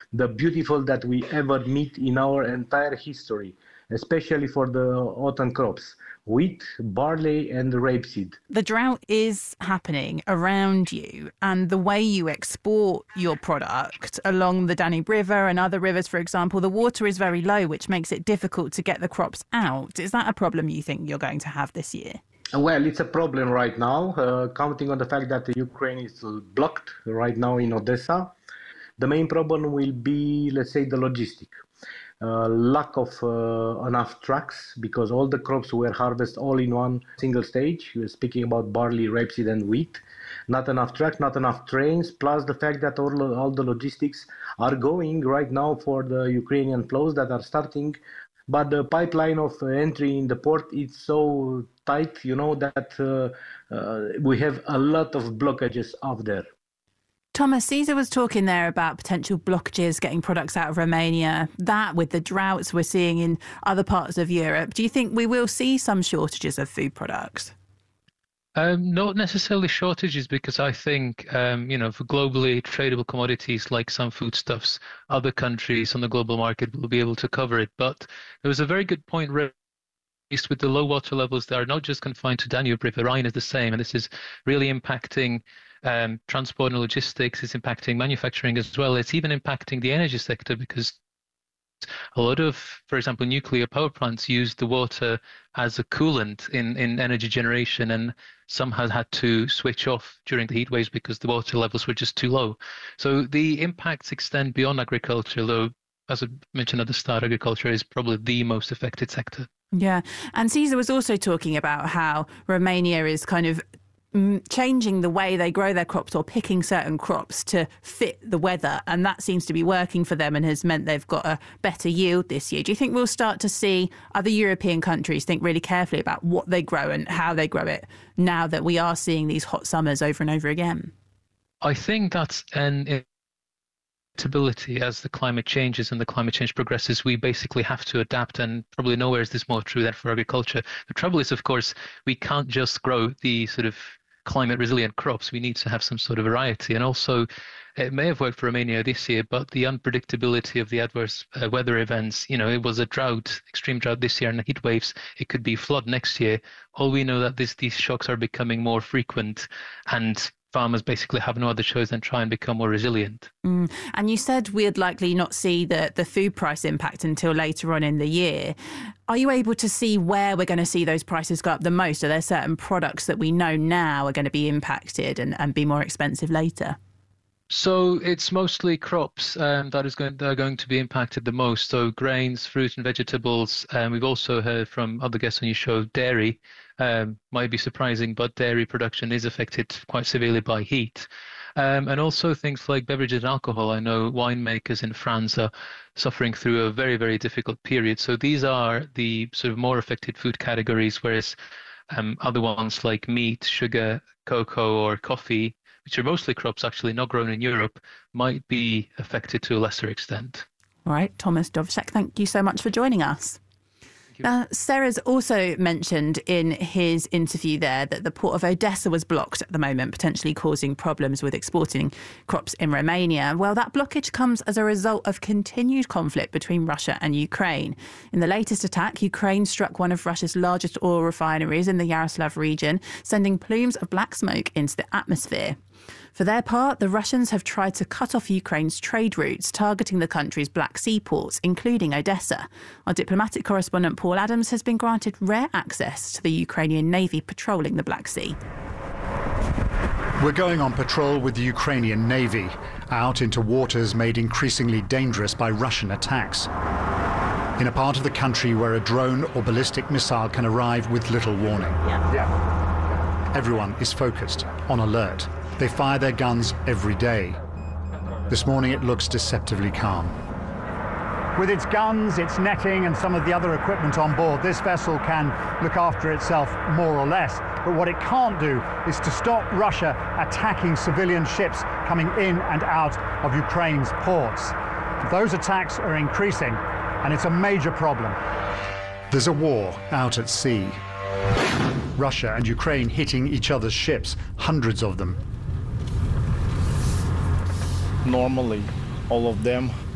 the beautiful that we ever meet in our entire history, especially for the autumn crops, wheat, barley and rapeseed. The drought is happening around you, and the way you export your product along the Danube River and other rivers, for example, the water is very low, which makes it difficult to get the crops out. Is that a problem you think you're going to have this year? Well, it's a problem right now, counting on the fact that Ukraine is blocked right now in Odessa. The main problem will be, let's say, the logistic. Lack of enough trucks, because all the crops were harvested all in one single stage. We're speaking about barley, rapeseed and wheat. Not enough trucks, not enough trains, plus the fact that all the logistics are going right now for the Ukrainian flows that are starting. But the pipeline of entry in the port is so tight, that we have a lot of blockages out there. Thomas, Caesar was talking there about potential blockages getting products out of Romania, that with the droughts we're seeing in other parts of Europe. Do you think we will see some shortages of food products? Not necessarily shortages, because I think, for globally tradable commodities like some foodstuffs, other countries on the global market will be able to cover it. But there was a very good point raised with the low water levels that are not just confined to Danube River. Rhine is the same, and this is really impacting transport and logistics. It's impacting manufacturing as well. It's even impacting the energy sector, because a lot of, for example, nuclear power plants use the water as a coolant in energy generation, and some have had to switch off during the heat waves because the water levels were just too low. So the impacts extend beyond agriculture, though, as I mentioned at the start, agriculture is probably the most affected sector. Yeah. And Caesar was also talking about how Romania is kind of changing the way they grow their crops, or picking certain crops to fit the weather, and that seems to be working for them and has meant they've got a better yield this year. Do you think we'll start to see other European countries think really carefully about what they grow and how they grow it now that we are seeing these hot summers over and over again? I think that's an inevitability. As the climate changes and the climate change progresses, we basically have to adapt, and probably nowhere is this more true than for agriculture. The trouble is, of course, we can't just grow the sort of climate resilient crops. We need to have some sort of variety. And also, it may have worked for Romania this year, but the unpredictability of the adverse weather events, it was a drought, extreme drought this year, and heat waves. It could be flood next year. All we know that these shocks are becoming more frequent, and farmers basically have no other choice than try and become more resilient. And you said we'd likely not see the food price impact until later on in the year. Are you able to see where we're going to see those prices go up the most? Are there certain products that we know now are going to be impacted and be more expensive later? So it's mostly crops that are going to be impacted the most. So grains, fruit and vegetables. We've also heard from other guests on your show, dairy. Might be surprising, but dairy production is affected quite severely by heat. And also things like beverages and alcohol. I know winemakers in France are suffering through a very, very difficult period. So these are the sort of more affected food categories, whereas other ones like meat, sugar, cocoa or coffee, which are mostly crops actually not grown in Europe, might be affected to a lesser extent. All right, Thomas Dovzak, thank you so much for joining us. Serez also mentioned in his interview there that the port of Odessa was blocked at the moment, potentially causing problems with exporting crops in Romania. Well, that blockage comes as a result of continued conflict between Russia and Ukraine. In the latest attack, Ukraine struck one of Russia's largest oil refineries in the Yaroslav region, sending plumes of black smoke into the atmosphere. For their part, the Russians have tried to cut off Ukraine's trade routes, targeting the country's Black Sea ports, including Odessa. Our diplomatic correspondent Paul Adams has been granted rare access to the Ukrainian Navy patrolling the Black Sea. We're going on patrol with the Ukrainian Navy, out into waters made increasingly dangerous by Russian attacks. In a part of the country where a drone or ballistic missile can arrive with little warning. Everyone is focused, on alert. They fire their guns every day. This morning it looks deceptively calm. With its guns, its netting and some of the other equipment on board, this vessel can look after itself more or less. But what it can't do is to stop Russia attacking civilian ships coming in and out of Ukraine's ports. Those attacks are increasing, and it's a major problem. There's a war out at sea. Russia and Ukraine hitting each other's ships, hundreds of them. Normally, all of them